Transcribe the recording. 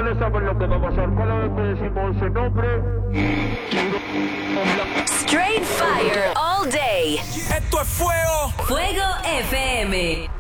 ustedes saben lo que va a pasar. Cada vez que decimos ese nombre... Straight fire all day. Esto es fuego. Fuego FM.